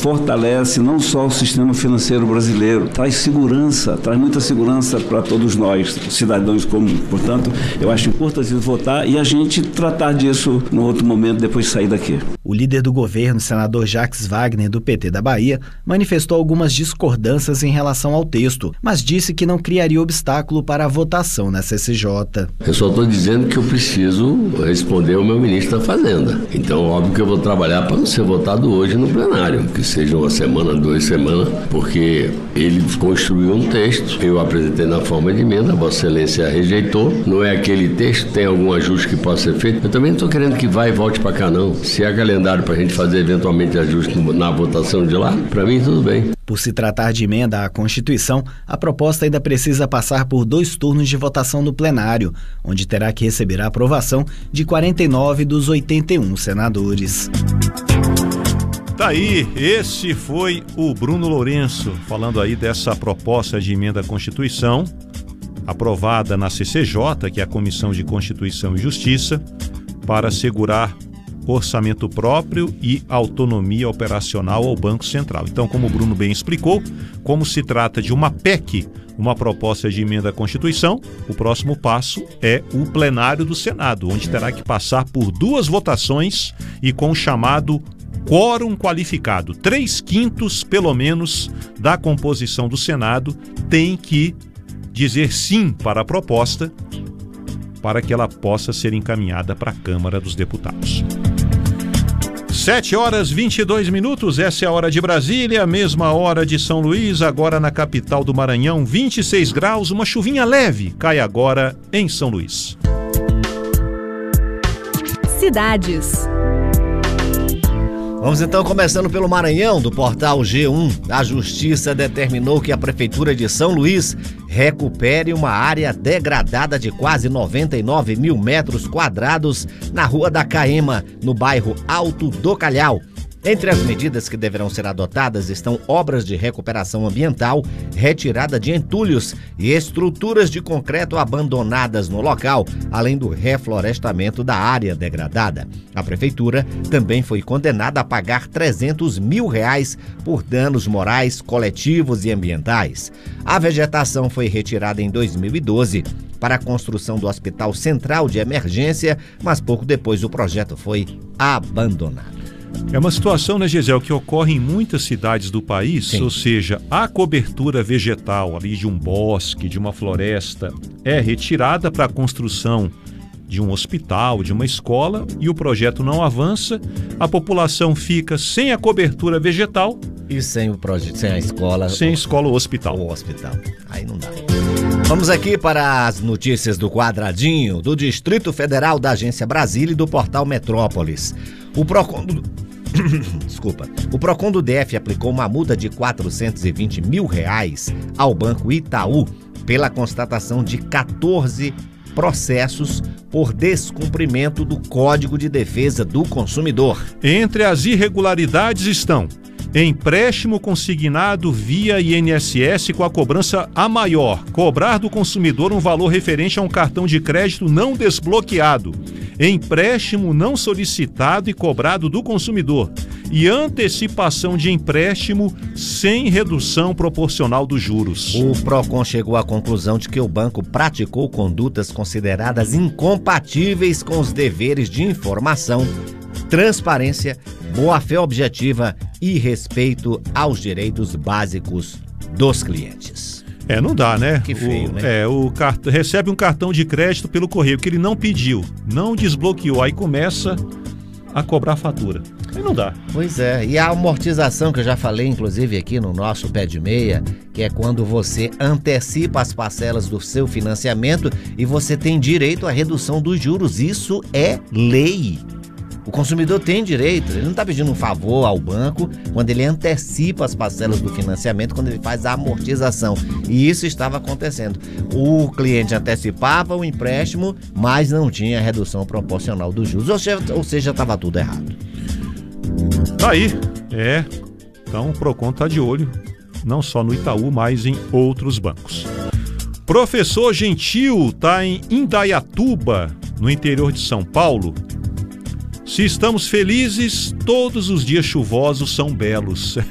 fortalece não só o sistema financeiro brasileiro, traz segurança, traz muita segurança para todos nós, cidadãos comuns. Portanto, eu acho importante votar e a gente tratar disso no outro momento, depois de sair daqui. O líder do governo, senador Jacques Wagner, do PT da Bahia, manifestou algumas discordâncias em relação ao texto, mas disse que não criaria obstáculo para a votação na CCJ. Eu só estou dizendo que eu preciso responder ao meu ministro da Fazenda. Então, óbvio que eu vou trabalhar para não ser votado hoje no plenário, que seja uma semana, 2 semanas, porque ele construiu um texto, eu apresentei na forma de emenda, Vossa Excelência rejeitou, não é aquele texto, tem algum ajuste que possa ser feito. Eu também não estou querendo que vá e volte para cá, não. Se há calendário para a gente fazer eventualmente ajuste na votação de lá, para mim tudo bem. Por se tratar de emenda à Constituição, a proposta ainda precisa passar por 2 turnos de votação no plenário, onde terá que receber a aprovação de 49 dos 81 senadores. Tá aí, esse foi o Bruno Lourenço, falando aí dessa proposta de emenda à Constituição, aprovada na CCJ, que é a Comissão de Constituição e Justiça, para assegurar orçamento próprio e autonomia operacional ao Banco Central. Então, como o Bruno bem explicou, como se trata de uma PEC, uma proposta de emenda à Constituição, o próximo passo é o plenário do Senado, onde terá que passar por 2 votações e com o chamado quórum qualificado. 3/5, pelo menos, da composição do Senado tem que dizer sim para a proposta para que ela possa ser encaminhada para a Câmara dos Deputados. 7h22, essa é a hora de Brasília, mesma hora de São Luís, agora na capital do Maranhão, 26 graus, uma chuvinha leve cai agora em São Luís. Cidades. Vamos então começando pelo Maranhão, do portal G1. A Justiça determinou que a Prefeitura de São Luís recupere uma área degradada de quase 99 mil metros quadrados na Rua da Caema, no bairro Alto do Calhau. Entre as medidas que deverão ser adotadas estão obras de recuperação ambiental, retirada de entulhos e estruturas de concreto abandonadas no local, além do reflorestamento da área degradada. A prefeitura também foi condenada a pagar R$300 mil por danos morais, coletivos e ambientais. A vegetação foi retirada em 2012 para a construção do Hospital Central de Emergência, mas pouco depois o projeto foi abandonado. É uma situação, né, Gisele, que ocorre em muitas cidades do país. Sim. Ou seja, a cobertura vegetal ali de um bosque, de uma floresta, é retirada para a construção de um hospital, de uma escola, e o projeto não avança, a população fica sem a cobertura vegetal. E sem o projeto, sem a escola. Sem a escola ou hospital. O hospital. Aí não dá. Vamos aqui para as notícias do quadradinho, do Distrito Federal, da Agência Brasília e do portal Metrópolis. O Procon do DF aplicou uma multa de R$420 mil ao Banco Itaú pela constatação de 14 processos por descumprimento do Código de Defesa do Consumidor. Entre as irregularidades estão empréstimo consignado via INSS com a cobrança a maior, cobrar do consumidor um valor referente a um cartão de crédito não desbloqueado, empréstimo não solicitado e cobrado do consumidor e antecipação de empréstimo sem redução proporcional dos juros. O Procon chegou à conclusão de que o banco praticou condutas consideradas incompatíveis com os deveres de informação, transparência, boa-fé objetiva e respeito aos direitos básicos dos clientes. Não dá, né? Que feio, né? Recebe um cartão de crédito pelo correio que ele não pediu, não desbloqueou, aí começa a cobrar fatura. Aí não dá. Pois é, e a amortização que eu já falei, inclusive aqui no nosso Pé de Meia, que é quando você antecipa as parcelas do seu financiamento e você tem direito à redução dos juros. Isso é lei. O consumidor tem direito, ele não está pedindo um favor ao banco quando ele antecipa as parcelas do financiamento, quando ele faz a amortização. E isso estava acontecendo. O cliente antecipava o empréstimo, mas não tinha redução proporcional dos juros. Ou seja, estava tudo errado. Tá aí. Então o Procon está de olho, não só no Itaú, mas em outros bancos. Professor Gentil está em Indaiatuba, no interior de São Paulo. Se estamos felizes, todos os dias chuvosos são belos.